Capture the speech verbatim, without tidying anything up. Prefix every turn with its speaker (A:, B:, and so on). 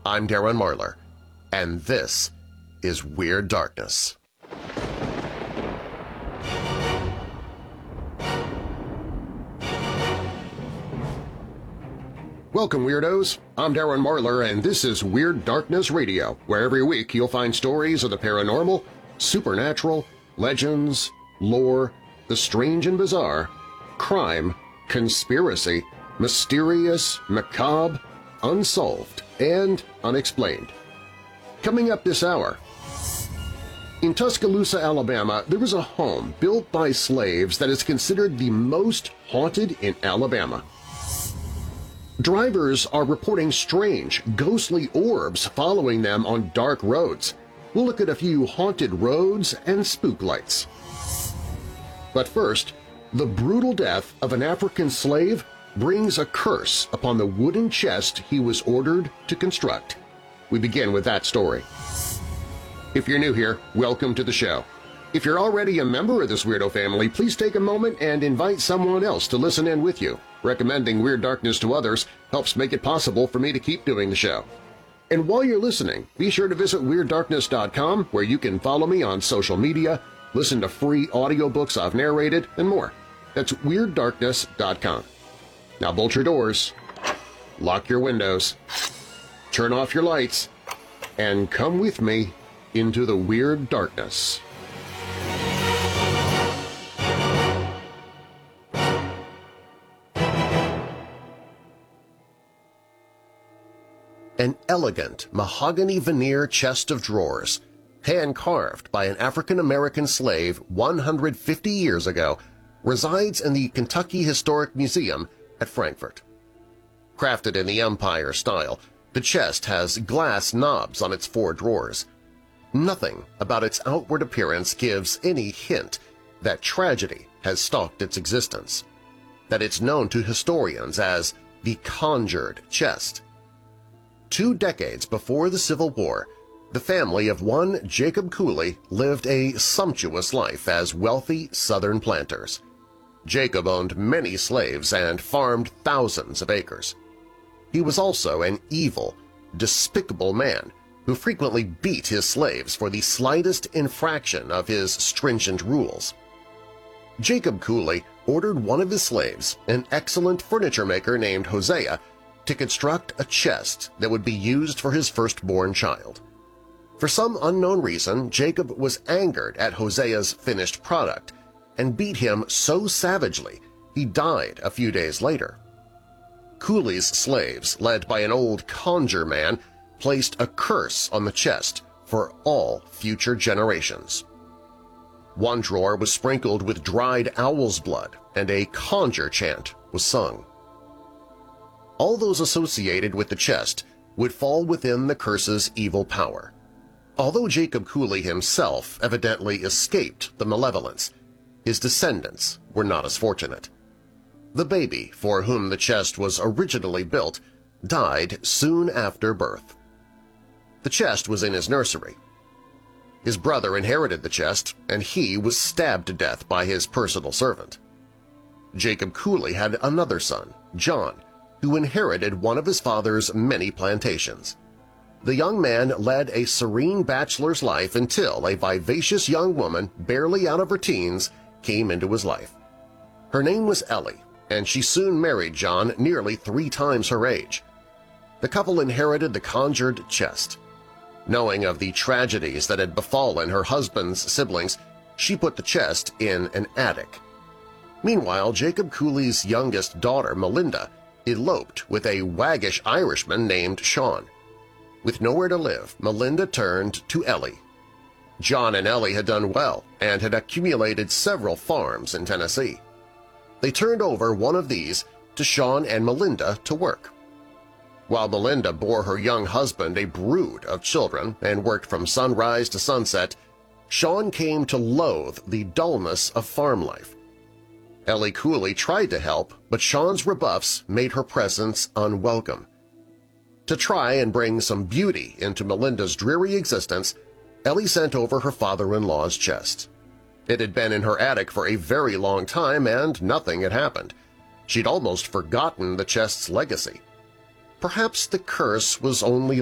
A: I'm Darren Marlar, and this is Weird Darkness. Welcome, Weirdos! I'm Darren Marlar, and this is Weird Darkness Radio, where every week you'll find stories of the paranormal, supernatural, legends, lore, the strange and bizarre, crime, conspiracy, mysterious, macabre, unsolved, and unexplained. Coming up this hour… In Tuscaloosa, Alabama, there is a home built by slaves that is considered the most haunted in Alabama. Drivers are reporting strange, ghostly orbs following them on dark roads. We'll look at a few haunted roads and spook lights. But first, the brutal death of an African slave brings a curse upon the wooden chest he was ordered to construct. We begin with that story. If you're new here, welcome to the show. If you're already a member of this weirdo family, please take a moment and invite someone else to listen in with you. Recommending Weird Darkness to others helps make it possible for me to keep doing the show. And while you're listening, be sure to visit Weird Darkness dot com, where you can follow me on social media, listen to free audiobooks I've narrated, and more. That's Weird Darkness dot com. Now bolt your doors, lock your windows, turn off your lights, and come with me into the Weird Darkness. An elegant mahogany veneer chest of drawers, hand-carved by an African-American slave one hundred fifty years ago, resides in the Kentucky Historic Museum at Frankfort. Crafted in the Empire style, the chest has glass knobs on its four drawers. Nothing about its outward appearance gives any hint that tragedy has stalked its existence, that it's known to historians as the Conjured Chest. Two decades before the Civil War, the family of one Jacob Cooley lived a sumptuous life as wealthy Southern planters. Jacob owned many slaves and farmed thousands of acres. He was also an evil, despicable man who frequently beat his slaves for the slightest infraction of his stringent rules. Jacob Cooley ordered one of his slaves, an excellent furniture maker named Hosea, to construct a chest that would be used for his firstborn child. For some unknown reason, Jacob was angered at Hosea's finished product and beat him so savagely he died a few days later. Cooley's slaves, led by an old conjure man, placed a curse on the chest for all future generations. One drawer was sprinkled with dried owl's blood, and a conjure chant was sung. All those associated with the chest would fall within the curse's evil power. Although Jacob Cooley himself evidently escaped the malevolence, his descendants were not as fortunate. The baby for whom the chest was originally built died soon after birth. The chest was in his nursery. His brother inherited the chest, and he was stabbed to death by his personal servant. Jacob Cooley had another son, John, who inherited one of his father's many plantations. The young man led a serene bachelor's life until a vivacious young woman, barely out of her teens, came into his life. Her name was Ellie, and she soon married John, nearly three times her age. The couple inherited the conjured chest. Knowing of the tragedies that had befallen her husband's siblings, she put the chest in an attic. Meanwhile, Jacob Cooley's youngest daughter, Melinda, eloped with a waggish Irishman named Sean. With nowhere to live, Melinda turned to Ellie. John and Ellie had done well and had accumulated several farms in Tennessee. They turned over one of these to Sean and Melinda to work. While Melinda bore her young husband a brood of children and worked from sunrise to sunset, Sean came to loathe the dullness of farm life. Ellie Cooley tried to help, but Sean's rebuffs made her presence unwelcome. To try and bring some beauty into Melinda's dreary existence, Ellie sent over her father-in-law's chest. It had been in her attic for a very long time and nothing had happened. She'd almost forgotten the chest's legacy. Perhaps the curse was only